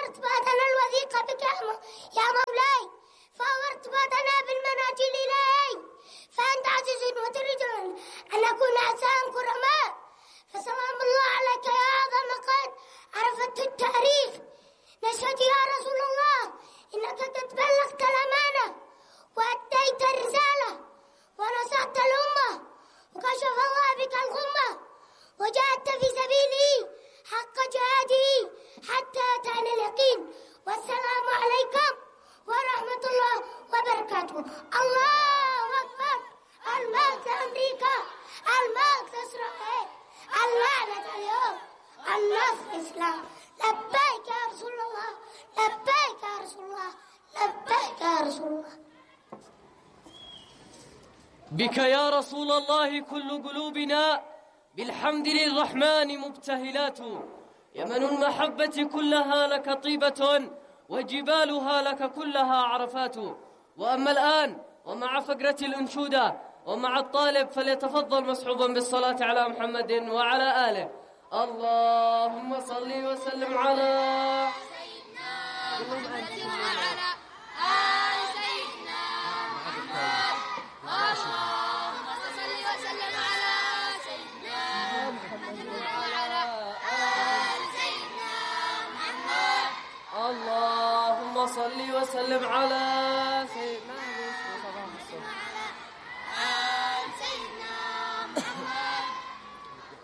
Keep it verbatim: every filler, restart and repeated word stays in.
ارتباطنا الوثيق بك يا مولاي، فهو ارتباطنا بالمناجل الإلهي، فأنت عزيز وتريد أن نكون أحسان كرماء، فسلام الله عليك يا أعظم قد عرفت التاريخ. نشهد يا رسول الله إنك قد بلغت الأمانة وأديت الرسالة ونصحت الأمة وكشف الله بك الغمة، وجاهدت في سبيله حق جهاده حتى أتانا اليقين. والسلام عليكم ورحمة الله وبركاته. الله أكبر. الموت أمريكا، الموت إسرائيل، اللعنة اليوم، النصر الإسلام. لبيك يا رسول الله، لبيك يا رسول الله، لبيك يا رسول الله. بك يا رسول الله كل قلوبنا بالحمد للرحمن مبتهلات، يمن المحبة كلها لك طيبة وجبالها لك كلها عرفات. وأما الآن ومع فقرة الأنشودة ومع الطالب فليتفضل مصحوبا بالصلاة على محمد وعلى آله. اللهم صل وسلم على سيدنا محمد وعلى آل سيدنا محمد. اللهم صل وسلم على سيدنا محمد وعلى آل سيدنا محمد. اللهم صل وسلم على سيدنا محمد.